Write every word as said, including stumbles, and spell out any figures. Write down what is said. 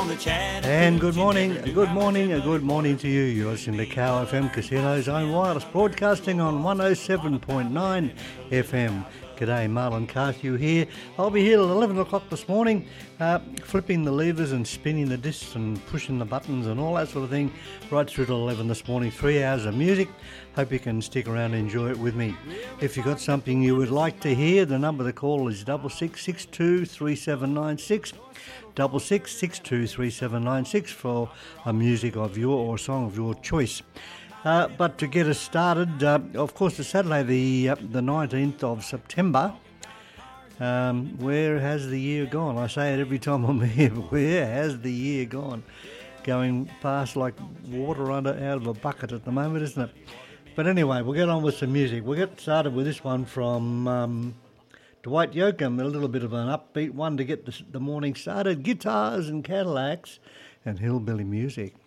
on the Chattahoochee. And good morning, good morning, a good morning to you. You're listening to Cow F M, Casino's own wireless, broadcasting on one oh seven point nine F M. G'day, Marlon Carthew here. I'll be here at eleven o'clock this morning, uh, flipping the levers and spinning the discs and pushing the buttons and all that sort of thing, right through to eleven this morning. Three hours of music. Hope you can stick around and enjoy it with me. If you've got something you would like to hear, the number to call is double six six two three seven nine six. Double six six two three seven nine six for a music of your or a song of your choice. Uh, but to get us started, uh, of course, it's Saturday, the uh, the nineteenth of September. Um, where has the year gone? I say it every time I'm here. Where has the year gone? Going past like water under out of a bucket at the moment, isn't it? But anyway, we'll get on with some music. We'll get started with this one from Um, Dwight Yoakam, a little bit of an upbeat one to get the, the morning started. Guitars and Cadillacs and hillbilly music.